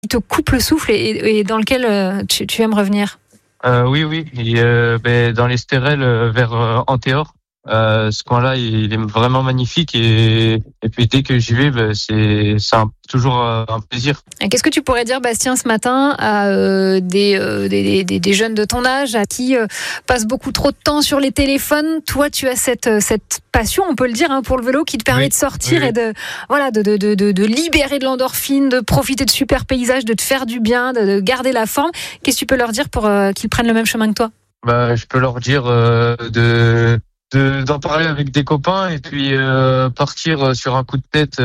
te coupe le souffle et dans lequel tu aimes revenir? Oui. Et, dans les stérelles vers Antéor. Ce coin-là, il est vraiment magnifique et puis dès que j'y vais, c'est toujours un plaisir. Et qu'est-ce que tu pourrais dire, Bastien, ce matin à des jeunes de ton âge à qui passent beaucoup trop de temps sur les téléphones? Toi, tu as cette passion, on peut le dire, pour le vélo qui te permet de sortir et de libérer de l'endorphine, de profiter de super paysages, de te faire du bien, de garder la forme. Qu'est-ce que tu peux leur dire pour qu'ils prennent le même chemin que toi? Je peux leur dire d'en parler avec des copains et puis partir sur un coup de tête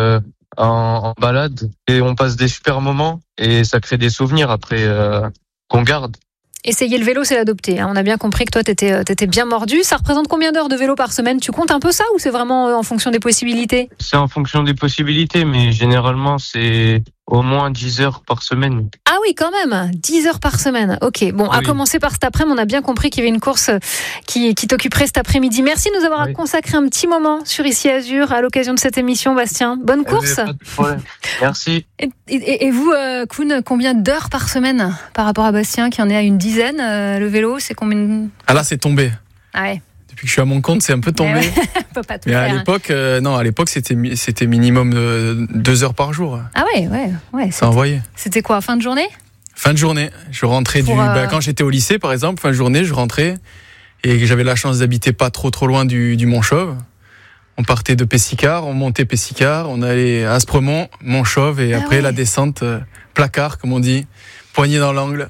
en balade, et on passe des super moments et ça crée des souvenirs après qu'on garde. Essayer le vélo, c'est l'adopter. On a bien compris que toi, t'étais bien mordu. Ça représente combien d'heures de vélo par semaine? Tu comptes un peu ça ou c'est vraiment en fonction des possibilités? C'est en fonction des possibilités, mais généralement, c'est au moins 10 heures par semaine. Ah oui, quand même, 10 heures par semaine. Ok, bon, à commencer par cet après-midi, on a bien compris qu'il y avait une course qui t'occuperait cet après-midi. Merci de nous avoir consacré un petit moment sur Ici Azur à l'occasion de cette émission, Bastien. Bonne course. Pas de problème. Merci. Et vous, Koen, combien d'heures par semaine par rapport à Bastien qui en est à une dizaine? Le vélo, c'est combien? Ah là, c'est tombé. Ah ouais. Depuis que je suis à mon compte, c'est un peu tombé. On peut pas tout mais faire. À l'époque, c'était minimum 2 heures par jour. Ah ouais. Ça envoyait. C'était quoi, fin de journée? Fin de journée. Je rentrais quand j'étais au lycée, par exemple, fin de journée, je rentrais et j'avais la chance d'habiter pas trop loin du Mont-Chauve. On partait de Pessicard, on montait Pessicard, on allait à Aspremont, Mont-Chauve et après la descente, placard, comme on dit, poignée dans l'angle.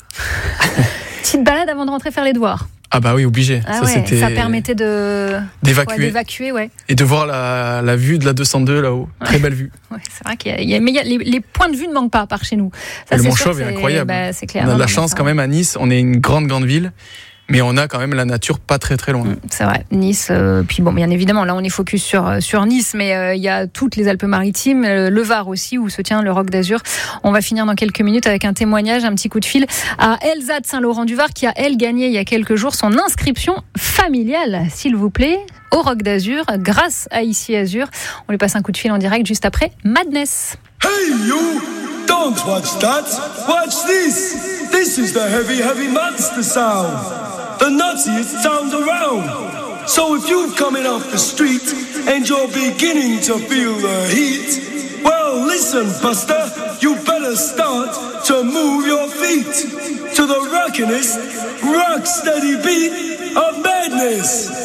Petite balade avant de rentrer faire les devoirs. Ah bah oui, obligé. Ça permettait d'évacuer. Et de voir la vue de la 202 là-haut. Très belle vue. Ouais, c'est vrai les points de vue ne manquent pas par chez nous. Ça, le Mont-Chauve est incroyable. C'est clair. On a de la chance quand même à Nice. On est une grande ville. Mais on a quand même la nature pas très loin. C'est vrai, Nice. Puis bon, bien évidemment, là on est focus sur Nice, mais il y a toutes les Alpes-Maritimes, le Var aussi, où se tient le Roc d'Azur. On va finir dans quelques minutes avec un témoignage, un petit coup de fil à Elsa de Saint-Laurent-du-Var, qui a, elle, gagné il y a quelques jours son inscription familiale, s'il vous plaît, au Roc d'Azur, grâce à Ici Azur. On lui passe un coup de fil en direct juste après Madness. Hey you! Don't watch that! Watch this! This is the heavy monster sound! The nuttiest sound around. So if you're coming off the street and you're beginning to feel the heat, well listen, Buster, you better start to move your feet to the rockin'est, rock steady beat of madness.